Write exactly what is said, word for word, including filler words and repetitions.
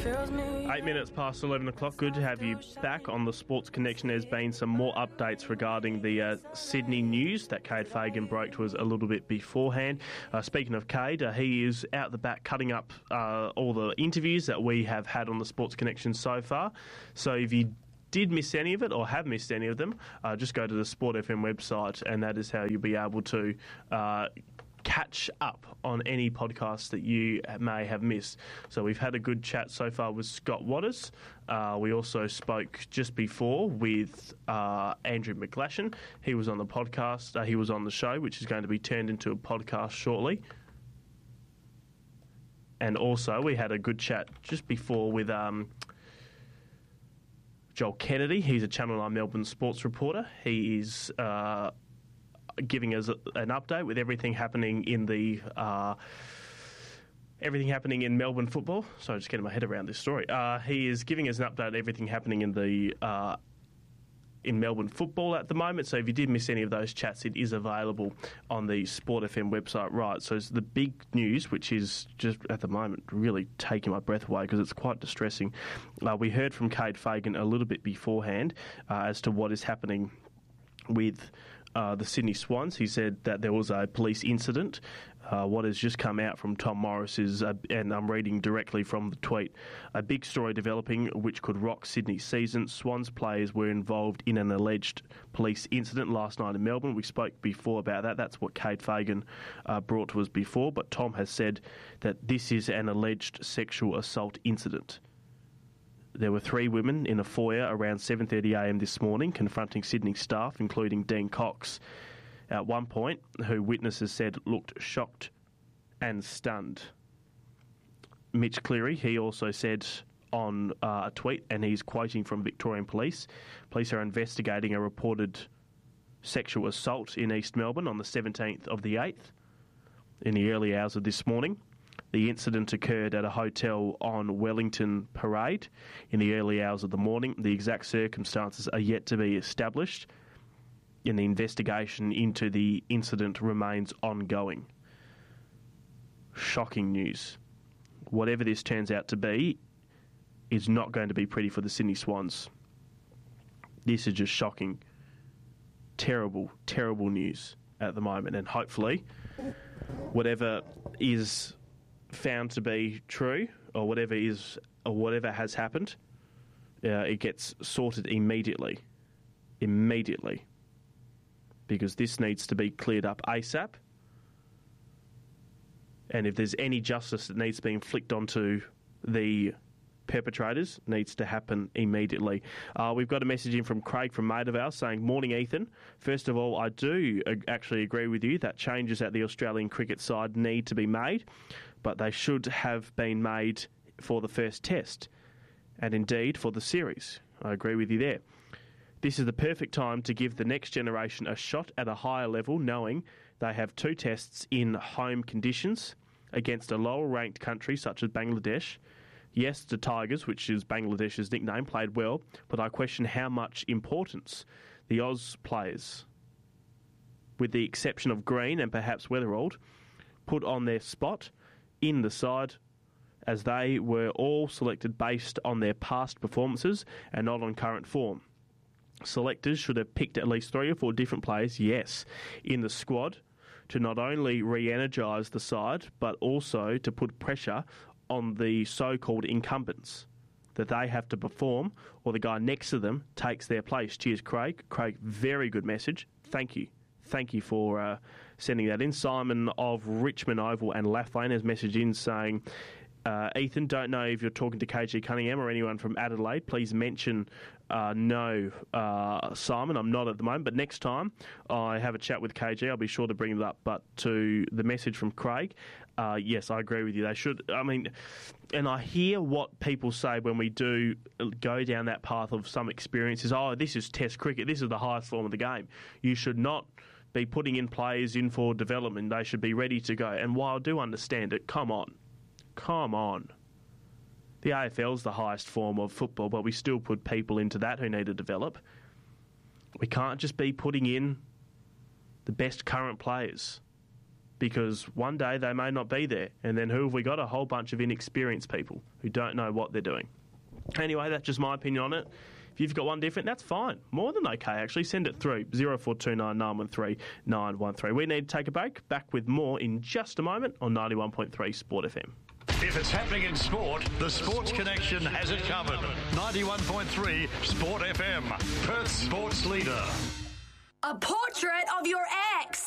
Eight minutes past eleven o'clock. Good to have you back on the Sports Connection. There's been some more updates regarding the uh, Sydney news that Cade Fagan broke to us a little bit beforehand. Uh, speaking of Cade, uh, he is out the back cutting up uh, all the interviews that we have had on the Sports Connection so far. So if you did miss any of it or have missed any of them, uh, just go to the Sport F M website, and that is how you'll be able to uh, catch up on any podcasts that you may have missed. So we've had a good chat so far with Scott Waters. Uh, we also spoke just before with uh, Andrew McGlashan. He was on the podcast. Uh, he was on the show, which is going to be turned into a podcast shortly. And also we had a good chat just before with Um, Joel Kennedy. He's a Channel nine Melbourne sports reporter. He is uh, giving us a, an update with everything happening in the uh, everything happening in Melbourne football. Sorry, just getting my head around this story. Uh, he is giving us an update on everything happening in the uh, in Melbourne football at the moment. So if you did miss any of those chats, it is available on the Sport F M website. Right, so it's the big news, which is just at the moment really taking my breath away because it's quite distressing. Uh, we heard from Cade Fagan a little bit beforehand uh, as to what is happening with Uh, the Sydney Swans. He said that there was a police incident. Uh, what has just come out from Tom Morris is, uh, and I'm reading directly from the tweet, a big story developing which could rock Sydney's season. Swans players were involved in an alleged police incident last night in Melbourne. We spoke before about that. That's what Cade Fagan uh, brought to us before, but Tom has said that this is an alleged sexual assault incident. There were three women in a foyer around seven thirty a m this morning confronting Sydney staff, including Dean Cox, at one point, who witnesses said looked shocked and stunned. Mitch Cleary, he also said on uh, a tweet, and he's quoting from Victorian Police, police are investigating a reported sexual assault in East Melbourne on the seventeenth of the eighth in the early hours of this morning. The incident occurred at a hotel on Wellington Parade in the early hours of the morning. The exact circumstances are yet to be established, and the investigation into the incident remains ongoing. Shocking news. Whatever this turns out to be is not going to be pretty for the Sydney Swans. This is just shocking. Terrible, terrible news at the moment, and hopefully whatever is found to be true, or whatever is, or whatever has happened, uh, it gets sorted immediately, immediately, because this needs to be cleared up ASAP. And if there's any justice that needs to be inflicted onto the perpetrators, needs to happen immediately. Uh, we've got a message in from Craig from Maidavale saying, "Morning, Ethan. First of all, I do actually agree with you that changes at the Australian cricket side need to be made, but they should have been made for the first test, and indeed for the series. I agree with you there. This is the perfect time to give the next generation a shot at a higher level, knowing they have two tests in home conditions against a lower-ranked country such as Bangladesh. Yes, the Tigers, which is Bangladesh's nickname, played well, but I question how much importance the Oz players, with the exception of Green and perhaps Weatherald, put on their spot in the side, as they were all selected based on their past performances and not on current form. Selectors should have picked at least three or four different players, yes, in the squad to not only re-energise the side, but also to put pressure on the so-called incumbents, that they have to perform or the guy next to them takes their place." Cheers, Craig. Craig, very good message. Thank you. Thank you for uh, sending that in. Simon of Richmond Oval and Lathlane has messaged in saying, uh, Ethan, don't know if you're talking to K G Cunningham or anyone from Adelaide. Please mention uh, no, uh, Simon. I'm not at the moment, but next time I have a chat with K G, I'll be sure to bring it up. But to the message from Craig, uh, yes, I agree with you. They should. I mean, and I hear what people say when we do go down that path of some experiences. Oh, this is Test cricket. This is the highest form of the game. You should not be putting in players in for development. They should be ready to go. And while I do understand it, come on. Come on. The A F L's the highest form of football, but we still put people into that who need to develop. We can't just be putting in the best current players. because one day they may not be there. And then who have we got? A whole bunch of inexperienced people who don't know what they're doing. Anyway, that's just my opinion on it. If you've got one different, that's fine. More than okay, actually. Send it through zero four two nine nine one three nine one three. We need to take a break. Back with more in just a moment on ninety-one point three Sport F M. If it's happening in sport, the Sports Connection has it covered. ninety-one point three Sport F M, Perth's sports leader. A portrait of your ex.